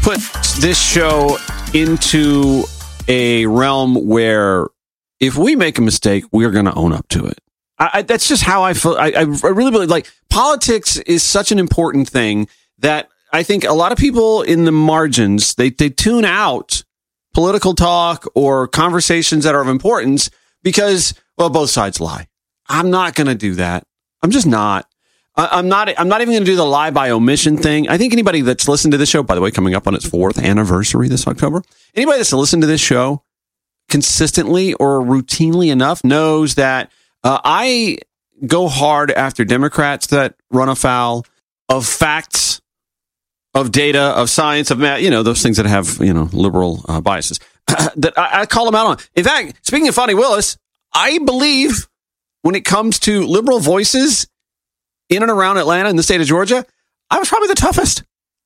put this show into a realm where if we make a mistake, we're going to own up to it. That's just how I feel. I really believe, like, politics is such an important thing that I think a lot of people in the margins, they tune out political talk or conversations that are of importance because, well, both sides lie. I'm not going to do that. I'm just not. I'm not even going to do the lie by omission thing. I think anybody that's listened to this show, by the way, coming up on its 4th anniversary this October, anybody that's listened to this show consistently or routinely enough knows that I go hard after Democrats that run afoul of facts, of data, of science, of math, those things that have, liberal biases that I call them out on. In fact, speaking of Fani Willis, I believe when it comes to liberal voices in and around Atlanta in the state of Georgia, I was probably the toughest.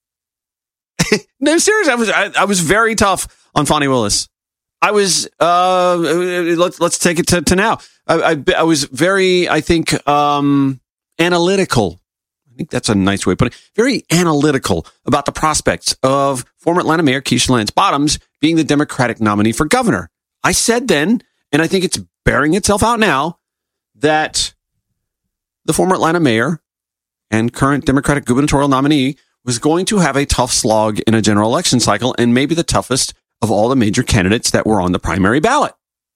No, seriously, I was very tough on Fani Willis. I was, let's take it to now. I was very, I think, analytical. I think that's a nice way of putting it. Very analytical about the prospects of former Atlanta Mayor Keisha Lance Bottoms being the Democratic nominee for governor. I said then, and I think it's bearing itself out now, that the former Atlanta mayor and current Democratic gubernatorial nominee was going to have a tough slog in a general election cycle, and maybe the toughest of all the major candidates that were on the primary ballot.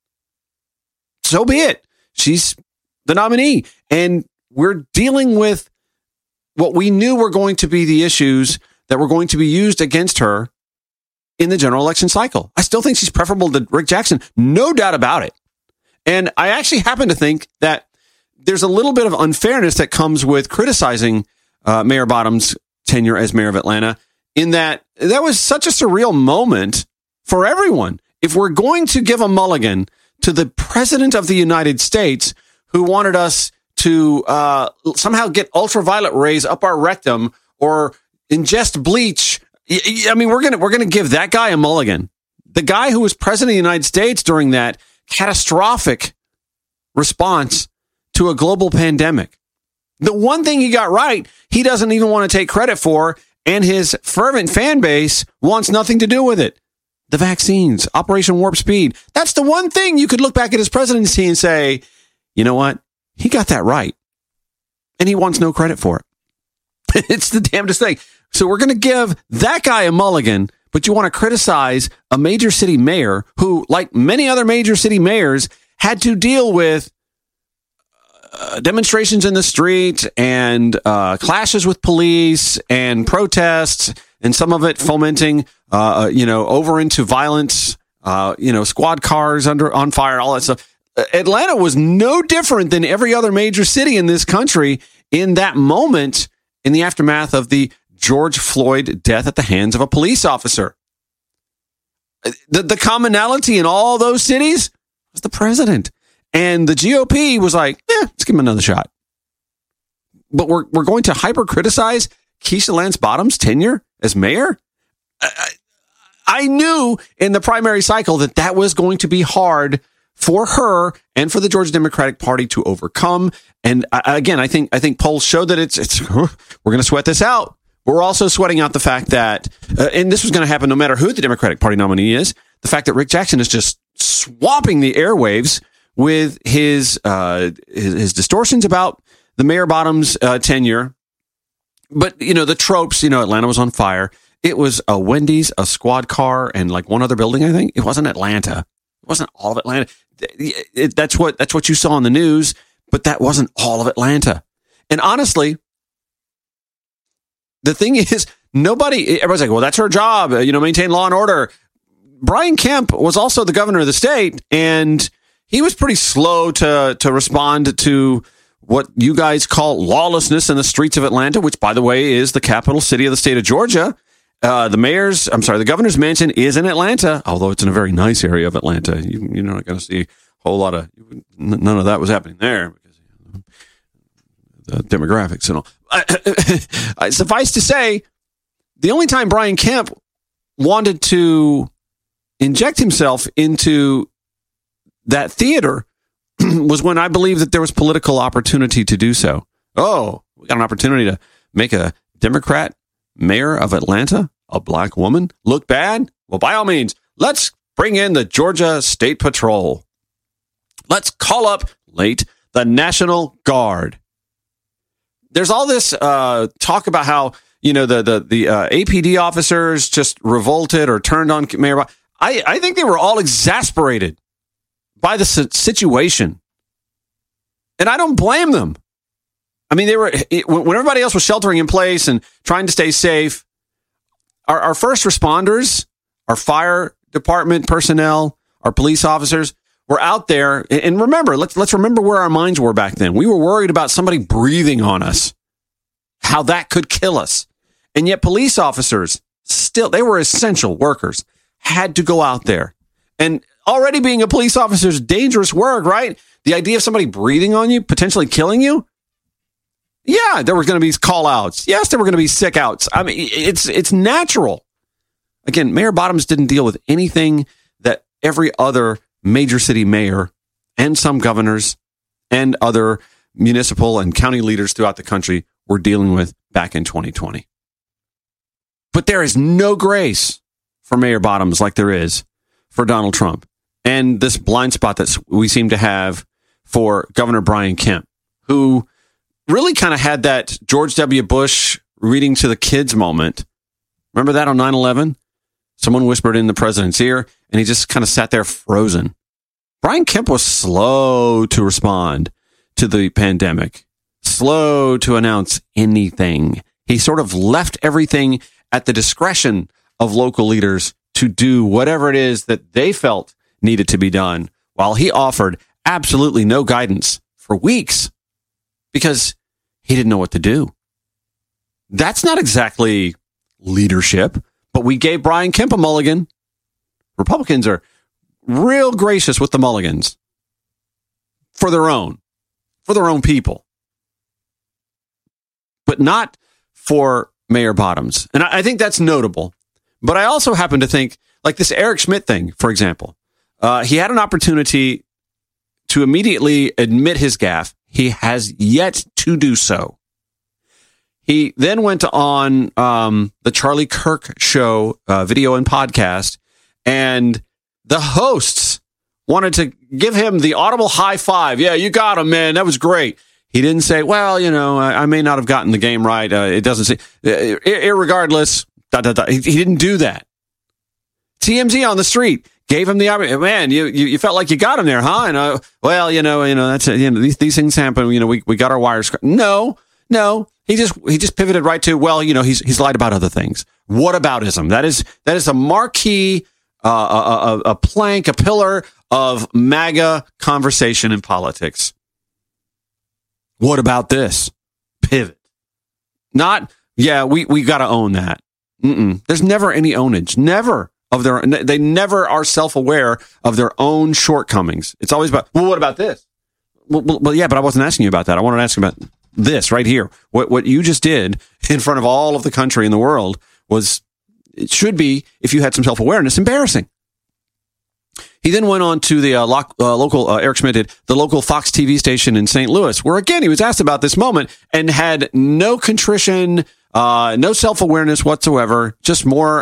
So be it. She's the nominee, and we're dealing with what we knew were going to be the issues that were going to be used against her in the general election cycle. I still think she's preferable to Rick Jackson, no doubt about it. And I actually happen to think that there's a little bit of unfairness that comes with criticizing Mayor Bottoms' tenure as mayor of Atlanta, in that was such a surreal moment for everyone. If we're going to give a mulligan to the president of the United States, who wanted us to somehow get ultraviolet rays up our rectum or ingest bleach, I mean, we're gonna give that guy a mulligan. The guy who was president of the United States during that catastrophic response to a global pandemic. The one thing he got right, he doesn't even want to take credit for, and his fervent fan base wants nothing to do with it. The vaccines, Operation Warp Speed. That's the one thing you could look back at his presidency and say, you know what? He got that right. And he wants no credit for it. It's the damnedest thing. So we're going to give that guy a mulligan, but you want to criticize a major city mayor who, like many other major city mayors, had to deal with demonstrations in the street and clashes with police and protests, and some of it fomenting, over into violence, squad cars on fire, all that stuff. Atlanta was no different than every other major city in this country in that moment in the aftermath of the George Floyd death at the hands of a police officer. The commonality in all those cities was the president. And the GOP was like, let's give him another shot. But we're going to hyper criticize Keisha Lance Bottoms' tenure as mayor? I knew in the primary cycle that was going to be hard for her and for the Georgia Democratic Party to overcome. And again, I think polls show that it's we're going to sweat this out. We're also sweating out the fact that, and this was going to happen no matter who the Democratic Party nominee is, the fact that Rick Jackson is just swamping the airwaves with his distortions about the Mayor Bottoms tenure. But, the tropes, Atlanta was on fire. It was a Wendy's, a squad car, and like one other building, I think. It wasn't Atlanta. It wasn't all of Atlanta. That's what you saw on the news, but that wasn't all of Atlanta. And honestly, the thing is, everybody's like, well, that's her job, maintain law and order. Brian Kemp was also the governor of the state, and he was pretty slow to respond to what you guys call lawlessness in the streets of Atlanta, which, by the way, is the capital city of the state of Georgia. The governor's mansion is in Atlanta, although it's in a very nice area of Atlanta. You're not going to see a whole lot of, none of that was happening there because the demographics and all. Suffice to say, the only time Brian Kemp wanted to inject himself into that theater was when I believe that there was political opportunity to do so. Oh, we got an opportunity to make a Democrat mayor of Atlanta? a black woman look bad? Well, by all means, let's bring in the Georgia State Patrol. Let's call up the National Guard. There's all this talk about how, the APD officers just revolted or turned on Mayor Bottoms. I think they were all exasperated by the situation. And I don't blame them. I mean, when everybody else was sheltering in place and trying to stay safe, our first responders, our fire department personnel, our police officers were out there. And remember, let's remember where our minds were back then. We were worried about somebody breathing on us, how that could kill us. And yet police officers they were essential workers, had to go out there. And already being a police officer is dangerous work, right? The idea of somebody breathing on you, potentially killing you. Yeah, there were going to be call outs. Yes, there were going to be sick outs. I mean, it's natural. Again, Mayor Bottoms didn't deal with anything that every other major city mayor and some governors and other municipal and county leaders throughout the country were dealing with back in 2020. But there is no grace for Mayor Bottoms like there is for Donald Trump. And this blind spot that we seem to have for Governor Brian Kemp, who really kind of had that George W. Bush reading to the kids moment. Remember that on 9/11? Someone whispered in the president's ear, and he just kind of sat there frozen. Brian Kemp was slow to respond to the pandemic, slow to announce anything. He sort of left everything at the discretion of local leaders to do whatever it is that they felt needed to be done, while he offered absolutely no guidance for weeks because he didn't know what to do. That's not exactly leadership, but we gave Brian Kemp a mulligan. Republicans are real gracious with the mulligans for their own people, but not for Mayor Bottoms. And I think that's notable. But I also happen to think, like this Eric Schmidt thing, for example, he had an opportunity to immediately admit his gaffe. He has yet to do so. He then went on the Charlie Kirk show video and podcast, and the hosts wanted to give him the audible high five. Yeah, you got him, man. That was great. He didn't say, well, I may not have gotten the game right. It doesn't say, irregardless, ... He didn't do that. TMZ on the street gave him the opportunity. Man, you felt like you got him there, huh? And that's it. These things happen. We got our wires. No. He just pivoted right to, well, he's lied about other things. Whataboutism. That is a marquee, a plank, a pillar of MAGA conversation in politics. What about this? Pivot. Not, yeah, we got to own that. There's never any ownage. Never. They never are self-aware of their own shortcomings. It's always about, well, what about this? Well, yeah, but I wasn't asking you about that. I wanted to ask you about this right here. What you just did in front of all of the country and the world it should be, if you had some self-awareness, embarrassing. He then went on to the local, Eric Schmidt did, the local Fox TV station in St. Louis, where again, he was asked about this moment and had no contrition, no self-awareness whatsoever, just more,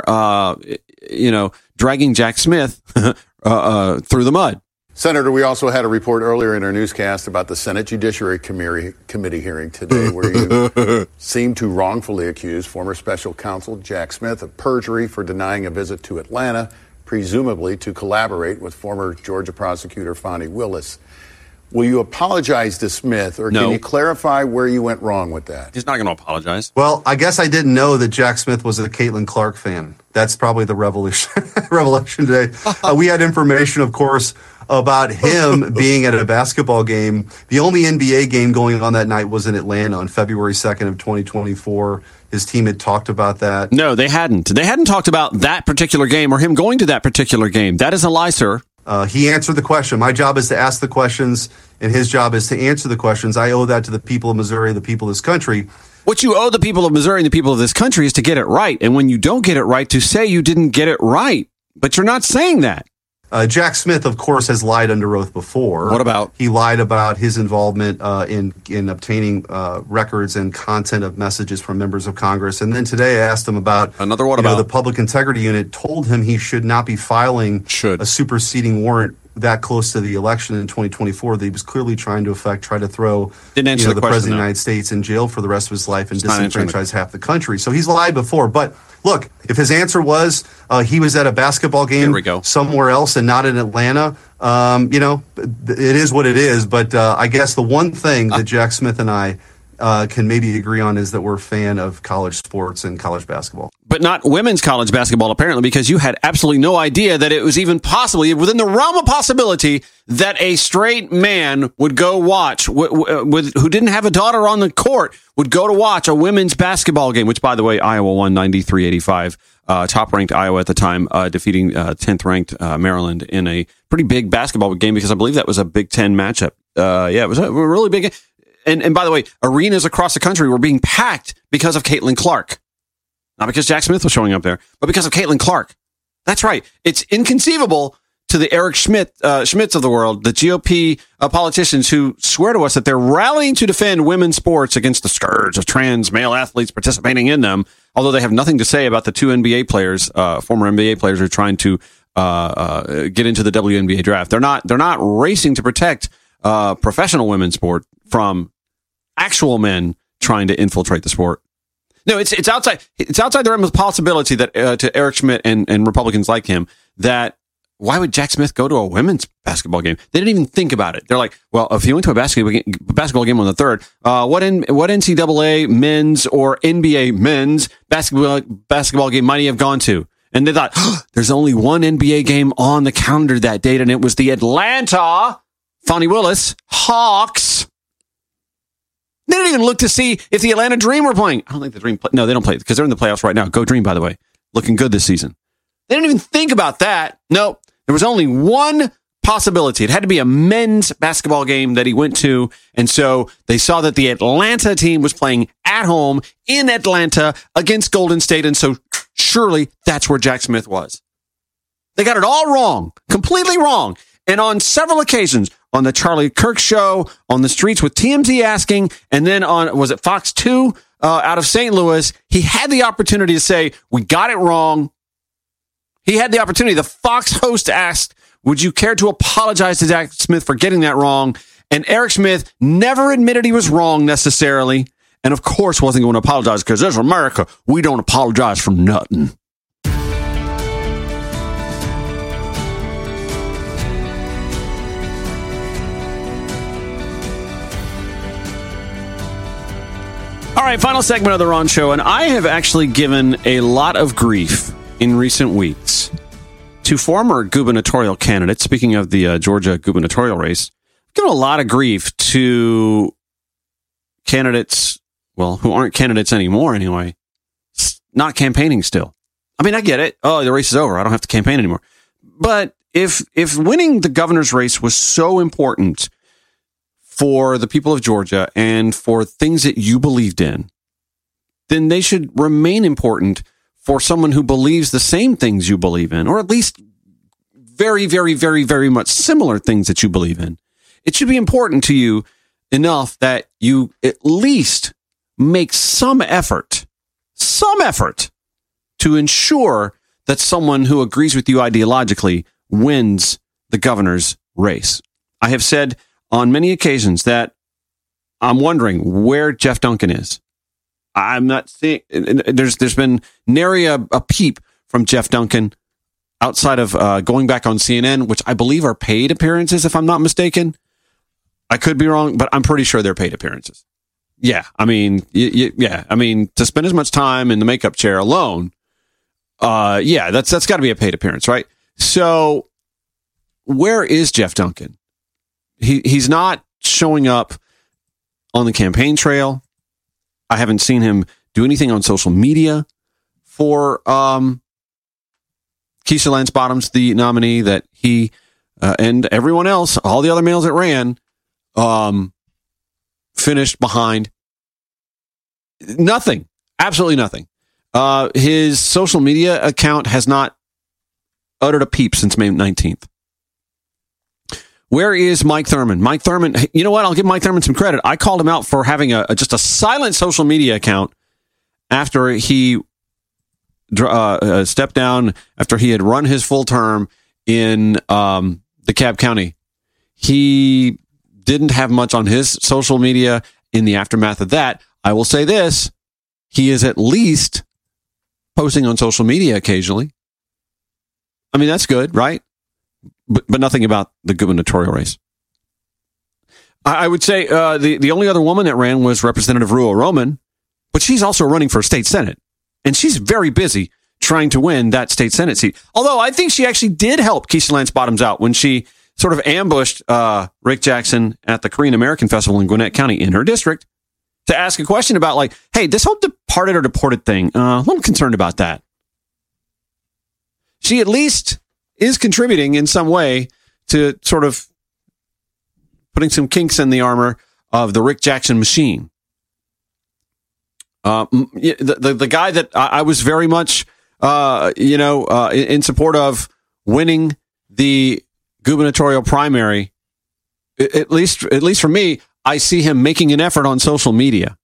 dragging Jack Smith through the mud. Senator, we also had a report earlier in our newscast about the Senate Judiciary Committee hearing today where you seem to wrongfully accuse former special counsel Jack Smith of perjury for denying a visit to Atlanta, presumably to collaborate with former Georgia prosecutor Fani Willis. Will you apologize to Smith, or can you clarify where you went wrong with that? He's not going to apologize. Well, I guess I didn't know that Jack Smith was a Caitlin Clark fan. That's probably the revelation today. We had information, of course, about him being at a basketball game. The only NBA game going on that night was in Atlanta on February 2nd of 2024. His team had talked about that. No, they hadn't. They hadn't talked about that particular game or him going to that particular game. That is a lie, sir. He answered the question. My job is to ask the questions, and his job is to answer the questions. I owe that to the people of Missouri, the people of this country. What you owe the people of Missouri and the people of this country is to get it right. And when you don't get it right, to say you didn't get it right. But you're not saying that. Jack Smith, of course, has lied under oath before. What about? He lied about his involvement in obtaining records and content of messages from members of Congress. And then today I asked him about the Public Integrity Unit told him he should not be filing a superseding warrant that close to the election in 2024 that he was clearly trying to try to throw the President of the United States in jail for the rest of his life and disenfranchise half the country. So he's lied before. But look, if his answer was he was at a basketball game somewhere else and not in Atlanta, it is what it is. But I guess the one thing that Jack Smith and I can maybe agree on is that we're a fan of college sports and college basketball. But not women's college basketball, apparently, because you had absolutely no idea that it was even possibly within the realm of possibility that a straight man would go watch, who didn't have a daughter on the court, would go to watch a women's basketball game, which, by the way, Iowa won 93-85. Top-ranked Iowa at the time, defeating 10th-ranked Maryland in a pretty big basketball game because I believe that was a Big Ten matchup. It was a really big. And by the way, arenas across the country were being packed because of Caitlin Clark. Not because Jack Smith was showing up there, but because of Caitlin Clark. That's right. It's inconceivable to the Eric Schmitz of the world, the GOP politicians who swear to us that they're rallying to defend women's sports against the scourge of trans male athletes participating in them, although they have nothing to say about the two NBA players, former NBA players who are trying to get into the WNBA draft. They're not racing to protect professional women's sport from actual men trying to infiltrate the sport. No, it's outside the realm of possibility that to Eric Schmidt and Republicans like him that why would Jack Smith go to a women's basketball game? They didn't even think about it. They're like, well, if he went to a basketball game on the 3rd, what NCAA men's or NBA men's basketball game might he have gone to? And they thought, there's only one NBA game on the calendar that date, and it was the Atlanta Fonnie Willis Hawks. They didn't even look to see if the Atlanta Dream were playing. I don't think the Dream play. No, they don't play because they're in the playoffs right now. Go Dream, by the way. Looking good this season. They didn't even think about that. No, there was only one possibility. It had to be a men's basketball game that he went to. And so they saw that the Atlanta team was playing at home in Atlanta against Golden State. And so surely that's where Jack Smith was. They got it all wrong, completely wrong. And on several occasions, on the Charlie Kirk show, on the streets with TMZ asking, and then on, was it Fox 2 out of St. Louis, he had the opportunity to say, we got it wrong. He had the opportunity. The Fox host asked, would you care to apologize to Jack Smith for getting that wrong? And Eric Smith never admitted he was wrong necessarily. And of course wasn't going to apologize because there's America. We don't apologize for nothing. All right, final segment of the Ron Show, and I have actually given a lot of grief in recent weeks to former gubernatorial candidates. Speaking of the Georgia gubernatorial race, I've given a lot of grief to candidates, well, who aren't candidates anymore anyway, not campaigning still. I mean, I get it. Oh, the race is over. I don't have to campaign anymore. But if winning the governor's race was so important for the people of Georgia and for things that you believed in, then they should remain important for someone who believes the same things you believe in, or at least very, very, very, very much similar things that you believe in. It should be important to you enough that you at least make some effort to ensure that someone who agrees with you ideologically wins the governor's race. I have said on many occasions that I'm wondering where Jeff Duncan is. I'm not seeing, there's been nary a peep from Jeff Duncan outside of going back on CNN, which I believe are paid appearances, if I'm not mistaken. I could be wrong, but I'm pretty sure they're paid appearances. Yeah, I mean, to spend as much time in the makeup chair alone, that's got to be a paid appearance, right? So where is Jeff Duncan? He's not showing up on the campaign trail. I haven't seen him do anything on social media for Keisha Lance Bottoms, the nominee that he and everyone else, all the other males that ran, finished behind. Nothing. Absolutely nothing. His social media account has not uttered a peep since May 19th. Where is Mike Thurmond? Mike Thurmond, you know what? I'll give Mike Thurmond some credit. I called him out for having just a silent social media account after he stepped down, after he had run his full term in DeKalb County. He didn't have much on his social media in the aftermath of that. I will say this. He is at least posting on social media occasionally. I mean, that's good, right? But nothing about the gubernatorial race. I would say the only other woman that ran was Representative Ruo Roman, but she's also running for state senate. And she's very busy trying to win that state senate seat. Although I think she actually did help Keisha Lance Bottoms out when she sort of ambushed Rick Jackson at the Korean American Festival in Gwinnett County in her district to ask a question about, like, hey, this whole departed or deported thing, a little concerned about that. She at least is contributing in some way to sort of putting some kinks in the armor of the Rick Jackson machine. The guy that I was very much, in support of winning the gubernatorial primary, at least for me, I see him making an effort on social media.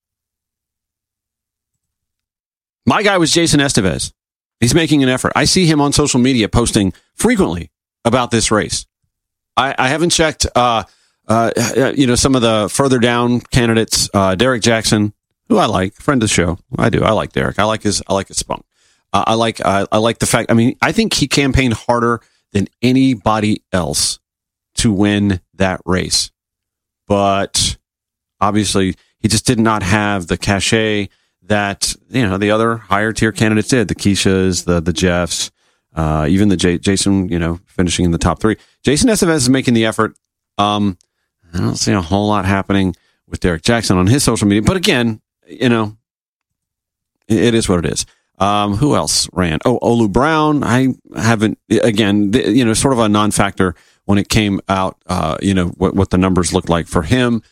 My guy was Jason Estevez. He's making an effort. I see him on social media posting frequently about this race. I haven't checked, some of the further down candidates. Derek Jackson, who I like, friend of the show. I do. I like Derek. I like his spunk. I like the fact. I mean, I think he campaigned harder than anybody else to win that race, but obviously he just did not have the cachet that, the other higher tier candidates did. The Keishas, the Jeffs, even the Jason, finishing in the top 3. Jason Estevez is making the effort. I don't see a whole lot happening with Derek Jackson on his social media, but again, it is what it is. Who else ran? Oh, Olu Brown. I haven't, again, sort of a non-factor when it came out, what the numbers looked like for him.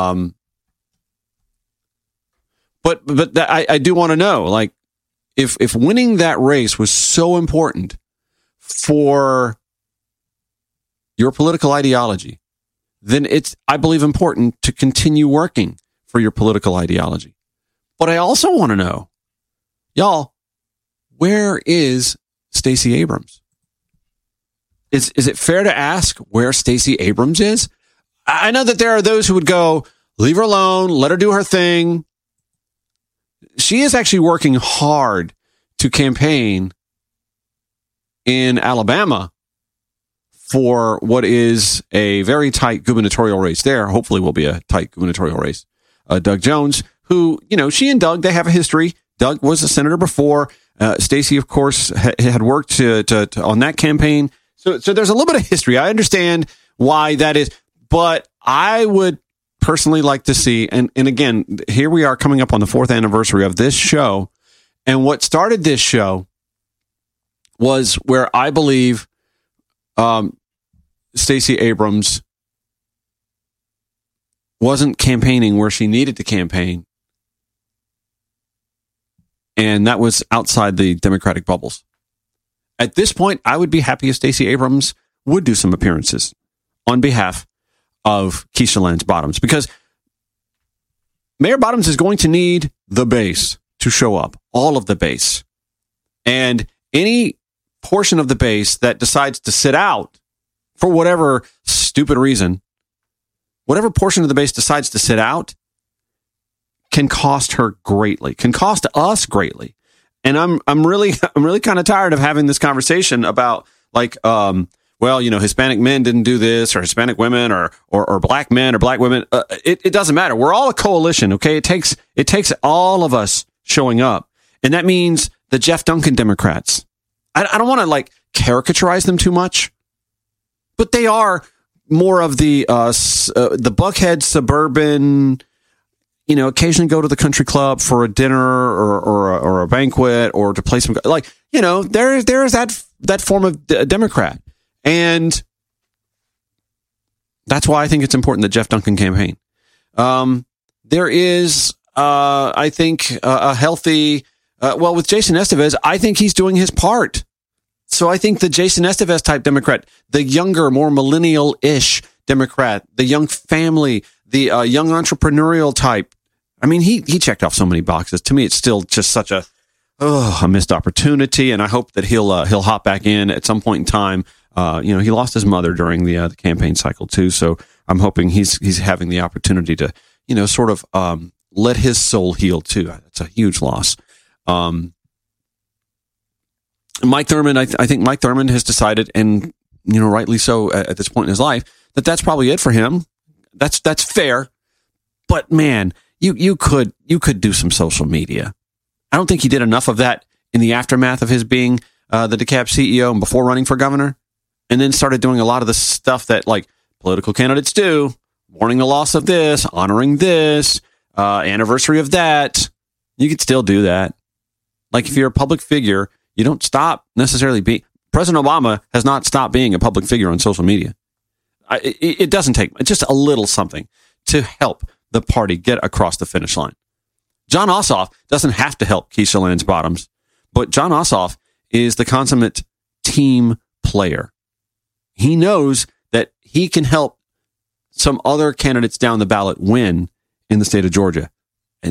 But I do want to know, like, if winning that race was so important for your political ideology, then it's, I believe, important to continue working for your political ideology. But I also want to know, y'all, where is Stacey Abrams? Is it fair to ask where Stacey Abrams is? I know that there are those who would go, leave her alone, let her do her thing. She is actually working hard to campaign in Alabama for what is a very tight gubernatorial race there. Hopefully will be a tight gubernatorial race. Doug Jones, who, she and Doug, they have a history. Doug was a senator before. Stacey, of course, had worked to on that campaign. So there's a little bit of history. I understand why that is, but I would personally like to see, and again, here we are coming up on the 4th anniversary of this show, and what started this show was where I believe Stacey Abrams wasn't campaigning where she needed to campaign, and that was outside the Democratic bubbles. At this point, I would be happy if Stacey Abrams would do some appearances on behalf of Keisha Lance Bottoms, because Mayor Bottoms is going to need the base to show up, all of the base. And any portion of the base that decides to sit out for whatever stupid reason, whatever portion of the base decides to sit out can cost her greatly, can cost us greatly. And I'm really kind of tired of having this conversation about, like, Hispanic men didn't do this, or Hispanic women, or black men or black women. It doesn't matter. We're all a coalition. Okay. It takes all of us showing up. And that means the Jeff Duncan Democrats. I don't want to, like, caricaturize them too much, but they are more of the Buckhead suburban, occasionally go to the country club for a dinner or a banquet, or to play some, like, there's that form of Democrat. And that's why I think it's important that Jeff Duncan campaign. There is, I think, a healthy, with Jason Estevez, I think he's doing his part. So I think the Jason Estevez type Democrat, the younger, more millennial-ish Democrat, the young family, the young entrepreneurial type. I mean, he checked off so many boxes. To me, it's still just such a missed opportunity, and I hope that he'll hop back in at some point in time. He lost his mother during the campaign cycle too, so I'm hoping he's having the opportunity to, sort of let his soul heal too. That's a huge loss. Mike Thurmond, I think Mike Thurmond has decided, and rightly so at this point in his life, that that's probably it for him. That's fair, but man, you could do some social media. I don't think he did enough of that in the aftermath of his being the DeKalb CEO and before running for governor, and then started doing a lot of the stuff that like political candidates do, mourning the loss of this, honoring this, anniversary of that. You could still do that. Like if you're a public figure, you don't stop necessarily being. President Obama has not stopped being a public figure on social media. It doesn't take just a little something to help the party get across the finish line. Jon Ossoff doesn't have to help Keisha Lance Bottoms, but Jon Ossoff is the consummate team player. He knows that he can help some other candidates down the ballot win in the state of Georgia.